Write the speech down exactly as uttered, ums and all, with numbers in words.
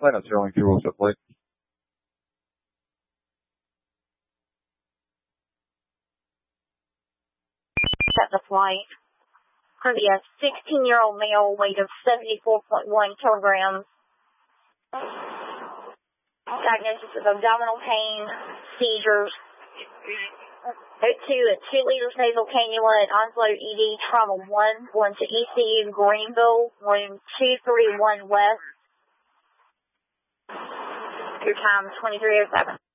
Flight on Sterling two oh seven flight. Set the flight. For the sixteen-year-old male, weight of seventy-four point one kilograms. Diagnosis of abdominal pain, seizures. O two at two liters nasal cannula at Onslow E D, trauma one, going to E C U Greenville, room two thirty-one West. Your time twenty-three oh seven.